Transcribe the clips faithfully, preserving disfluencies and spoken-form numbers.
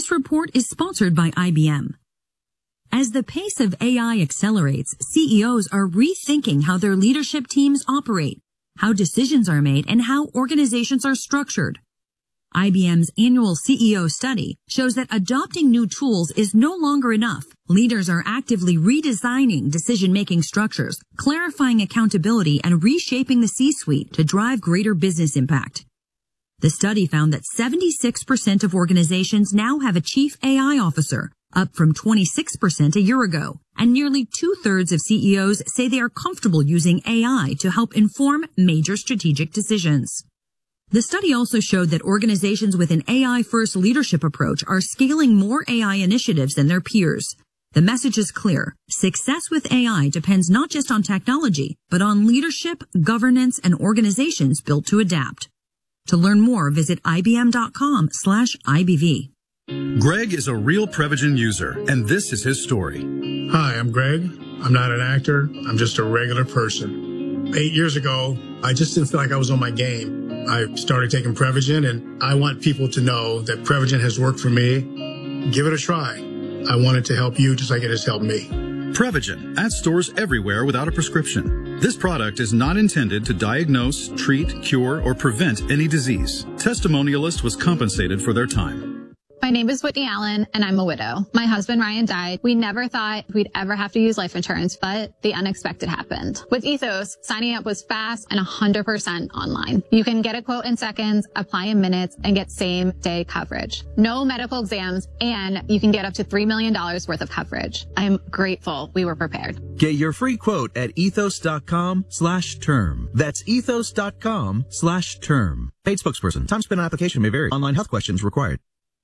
This report is sponsored by I B M. As the pace of A I accelerates, C E Os are rethinking how their leadership teams operate, how decisions are made, and how organizations are structured. I B M's annual C E O study shows that adopting new tools is no longer enough. Leaders are actively redesigning decision-making structures, clarifying accountability, and reshaping the C-suite to drive greater business impact. The study found that seventy-six percent of organizations now have a chief A I officer, up from twenty-six percent a year ago, and nearly two-thirds of C E Os say they are comfortable using A I to help inform major strategic decisions. The study also showed that organizations with an A I-first leadership approach are scaling more A I initiatives than their peers. The message is clear. Success with A I depends not just on technology, but on leadership, governance, and organizations built to adapt. To learn more, visit ibm.com slash IBV. Greg is a real Prevagen user, and this is his story. Hi, I'm Greg. I'm not an actor. I'm just a regular person. Eight years ago, I just didn't feel like I was on my game. I started taking Prevagen, and I want people to know that Prevagen has worked for me. Give it a try. I want it to help you just like it has helped me. Prevagen, at stores everywhere without a prescription. This product is not intended to diagnose, treat, cure, or prevent any disease. Testimonialist was compensated for their time. My name is Whitney Allen, and I'm a widow. My husband, Ryan, died. We never thought we'd ever have to use life insurance, but the unexpected happened. With Ethos, signing up was fast and one hundred percent online. You can get a quote in seconds, apply in minutes, and get same-day coverage. No medical exams, and you can get up to three million dollars worth of coverage. I'm grateful we were prepared. Get your free quote at ethos.com slash term. That's ethos.com slash term. Paid spokesperson. Time spent on application may vary. Online health questions required.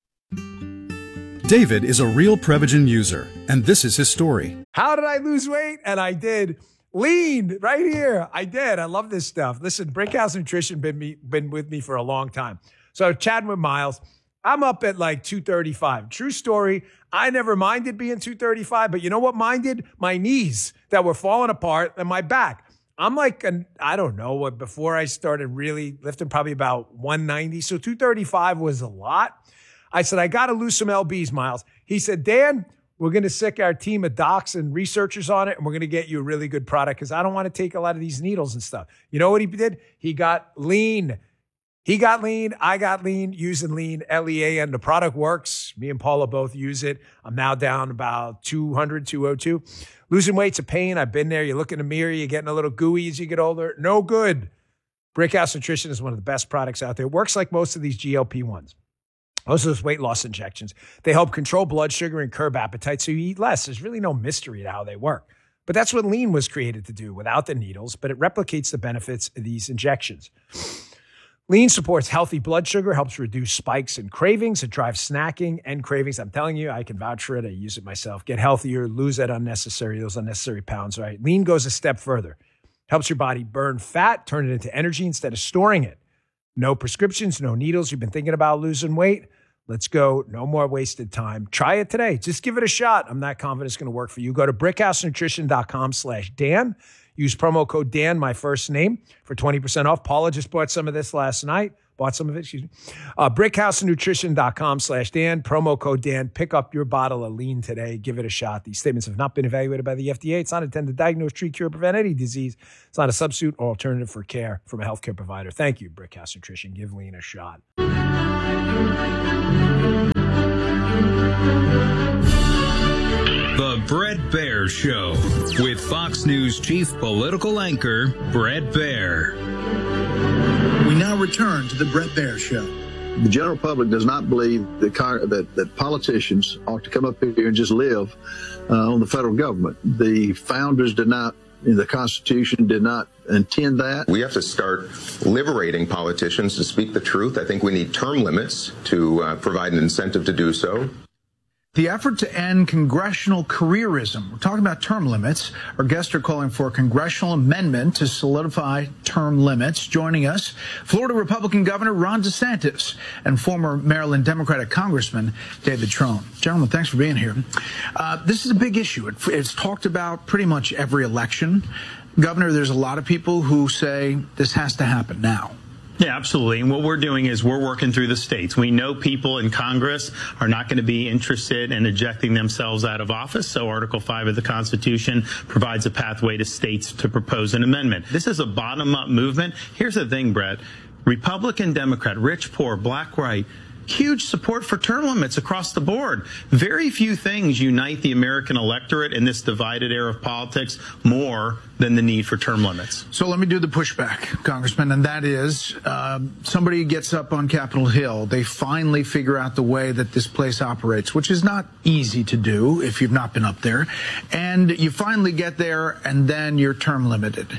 David is a real Prevagen user, and this is his story. How did I lose weight? And I did. Lean, right here. I did. I love this stuff. Listen, Brickhouse Nutrition been me been with me for a long time. So chatting with Miles, I'm up at like two thirty-five. True story. I never minded being two thirty-five, but you know what minded? My knees that were falling apart and my back. I'm like, an, I don't know, what before I started really lifting, probably about one ninety. So two thirty-five was a lot. I said, I got to lose some L Bs, Miles. He said, Dan, we're going to sick our team of docs and researchers on it, and we're going to get you a really good product because I don't want to take a lot of these needles and stuff. You know what he did? He got lean. He got lean. I got lean using lean, L E A N. The product works. Me and Paula both use it. I'm now down about two hundred, two oh two. Losing weight's a pain. I've been there. You look in the mirror, you're getting a little gooey as you get older. No good. Brickhouse Nutrition is one of the best products out there. It works like most of these G L P ones. Most of those weight loss injections, they help control blood sugar and curb appetite so you eat less. There's really no mystery to how they work. But that's what lean was created to do without the needles, but it replicates the benefits of these injections. Lean supports healthy blood sugar, helps reduce spikes and cravings. It drives snacking and cravings. I'm telling you, I can vouch for it. I use it myself. Get healthier, lose that unnecessary, those unnecessary pounds, right? Lean goes a step further. Helps your body burn fat, turn it into energy instead of storing it. No prescriptions, no needles. You've been thinking about losing weight? Let's go. No more wasted time. Try it today. Just give it a shot. I'm not confident it's going to work for you. Go to brickhousenutrition.com slash Dan. Use promo code Dan, my first name, for twenty percent off. Paula just bought some of this last night. Bought some of it, excuse me. Uh, brickhousenutrition.com slash Dan. Promo code Dan. Pick up your bottle of lean today. Give it a shot. These statements have not been evaluated by the F D A. It's not intended to diagnose, treat, cure, prevent any disease. It's not a substitute or alternative for care from a healthcare provider. Thank you, Brickhouse Nutrition. Give lean a shot. The Bret Baier Show with Fox News chief political anchor Bret Baier. We now return to the Bret Baier Show. The general public does not believe that, that, that politicians ought to come up here and just live uh, on the federal government. The founders did not, the Constitution did not intend that. We have to start liberating politicians to speak the truth. I think we need term limits to uh, provide an incentive to do so. The effort to end congressional careerism. We're talking about term limits. Our guests are calling for a congressional amendment to solidify term limits. Joining us, Florida Republican Governor Ron DeSantis and former Maryland Democratic Congressman David Trone. Gentlemen, thanks for being here. Uh, this is a big issue. It, it's talked about pretty much every election. Governor, there's a lot of people who say this has to happen now. Yeah, absolutely. And what we're doing is we're working through the states. We know people in Congress are not going to be interested in ejecting themselves out of office. So Article five of the Constitution provides a pathway to states to propose an amendment. This is a bottom-up movement. Here's the thing, Brett. Republican, Democrat, rich, poor, black, white, huge support for term limits across the board. Very few things unite the American electorate in this divided era of politics more than the need for term limits. So let me do the pushback, Congressman, and that is um, somebody gets up on Capitol Hill. They finally figure out the way that this place operates, which is not easy to do if you've not been up there. And you finally get there, and then you're term limited.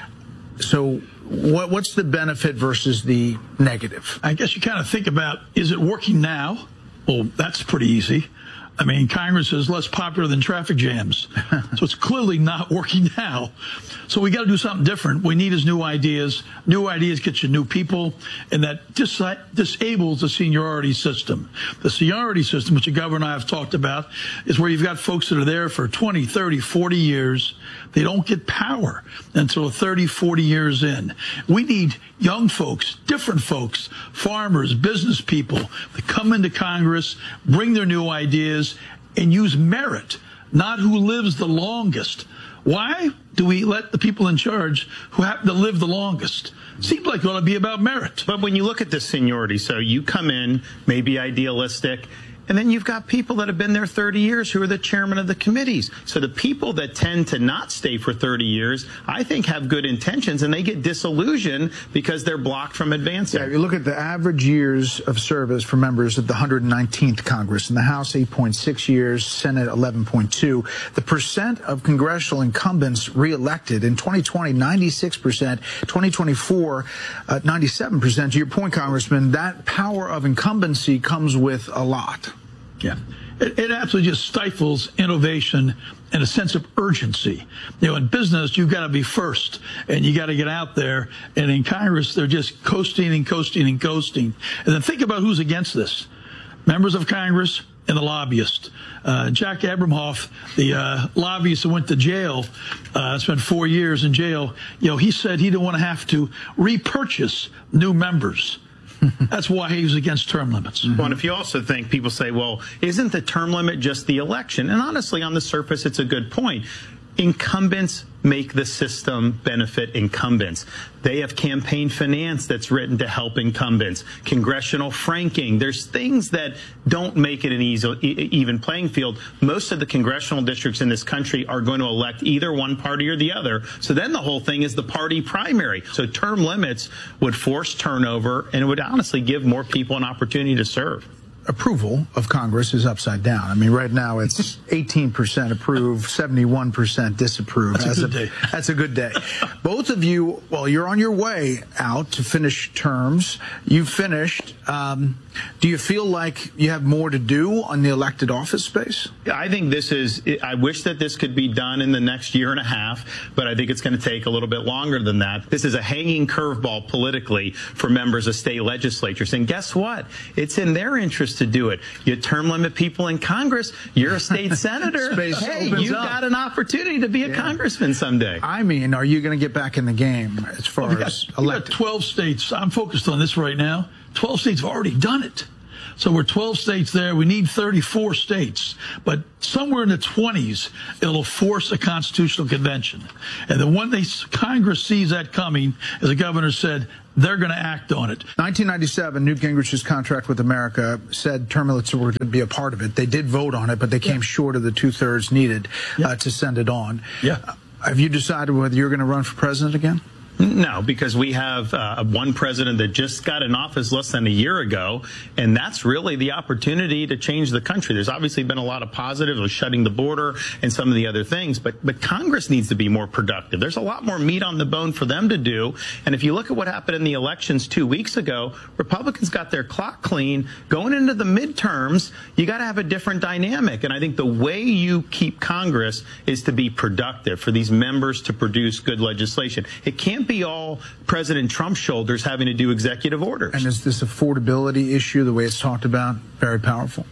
So What, what's the benefit versus the negative? I guess you kind of think about, is it working now? Well, that's pretty easy. I mean, Congress is less popular than traffic jams. So it's clearly not working now. So we got to do something different. We need is new ideas. New ideas get you new people, and that dis disables the seniority system. The seniority system, which the governor and I have talked about, is where you've got folks that are there for twenty, thirty, forty years. They don't get power until thirty, forty years in. We need young folks, different folks, farmers, business people that come into Congress, bring their new ideas, and use merit, not who lives the longest. Why do we let the people in charge who happen to live the longest? Seems like it ought to be about merit. But when you look at this seniority, so you come in, maybe idealistic, and then you've got people that have been there thirty years who are the chairman of the committees. So the people that tend to not stay for thirty years, I think, have good intentions, and they get disillusioned because they're blocked from advancing. Yeah, you look at the average years of service for members of the one hundred nineteenth Congress. In the House, eight point six years, Senate, eleven point two. The percent of congressional incumbents reelected in twenty twenty, ninety-six percent. twenty twenty-four, uh, ninety-seven percent. To your point, Congressman, that power of incumbency comes with a lot. Yeah, it, it absolutely just stifles innovation and a sense of urgency. You know, in business, you've got to be first, and you got to get out there. And in Congress, they're just coasting and coasting and coasting. And then think about who's against this. Members of Congress and the lobbyists. Uh, Jack Abramoff, the uh, lobbyist who went to jail, uh, spent four years in jail, you know, he said he didn't want to have to repurchase new members. That's why he was against term limits. Well, and if you also think, people say, well, isn't the term limit just the election? And honestly, on the surface, it's a good point. Incumbents make the system benefit incumbents. They have campaign finance that's written to help incumbents. Congressional franking. There's things that don't make it an easy, even playing field. Most of the congressional districts in this country are going to elect either one party or the other. So then the whole thing is the party primary. So term limits would force turnover, and it would honestly give more people an opportunity to serve. Approval of Congress is upside down. I mean, right now it's eighteen percent approve, seventy-one percent disapprove. That's a good day. That's a good day. Both of you, well, you're on your way out to finish terms. You've finished. Um, do you feel like you have more to do on the elected office space? I think this is, I wish that this could be done in the next year and a half, but I think it's going to take a little bit longer than that. This is a hanging curveball politically for members of state legislatures. And guess what? It's in their interest to do it. You term limit people in Congress, you're a state senator. Hey, you've up. got an opportunity to be a yeah. congressman someday. I mean, are you going to get back in the game as far well, as got, elected? We got twelve states. I'm focused on this right now. twelve states have already done it. So we're twelve states there. We need thirty-four states. But somewhere in the twenties, it'll force a constitutional convention. And then when they, Congress sees that coming, as the governor said, they're going to act on it. nineteen ninety-seven, Newt Gingrich's contract with America said term limits were going to be a part of it. They did vote on it, but they came yeah. short of the two-thirds needed yeah. uh, to send it on. Yeah. Uh, have you decided whether you're going to run for president again? No, because we have uh, one president that just got in office less than a year ago, and that's really the opportunity to change the country. There's obviously been a lot of positives with shutting the border and some of the other things, but but Congress needs to be more productive. There's a lot more meat on the bone for them to do, and if you look at what happened in the elections two weeks ago, Republicans got their clock clean. Going into the midterms, you got to have a different dynamic, and I think the way you keep Congress is to be productive, for these members to produce good legislation. It can't be all President Trump's shoulders having to do executive orders. And is this affordability issue, the way it's talked about, very powerful?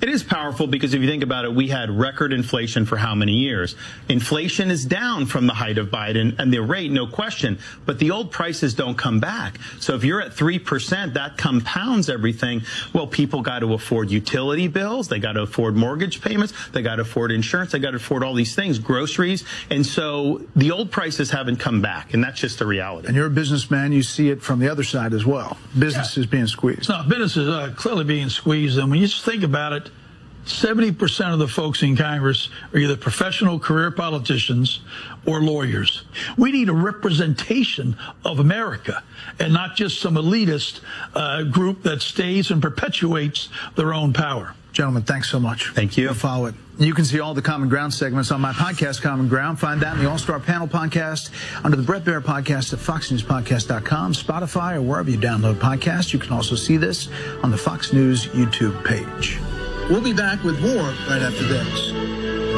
It is powerful because if you think about it, we had record inflation for how many years? Inflation is down from the height of Biden and the rate, no question, but the old prices don't come back. So if you're at three percent, that compounds everything. Well, people got to afford utility bills. They got to afford mortgage payments. They got to afford insurance. They got to afford all these things, groceries. And so the old prices haven't come back, and that's just the reality. And you're a businessman. You see it from the other side as well. Businesses yeah. being squeezed. No, businesses are clearly being squeezed. And when you just think about it, seventy percent of the folks in Congress are either professional career politicians or lawyers. We need a representation of America and not just some elitist uh, group that stays and perpetuates their own power. Gentlemen, thanks so much. Thank you. We'll follow it. You can see all the Common Ground segments on my podcast, Common Ground. Find that in the All-Star Panel podcast under the Bret Baier podcast at fox news podcast dot com, Spotify, or wherever you download podcasts. You can also see this on the Fox News YouTube page. We'll be back with more right after this.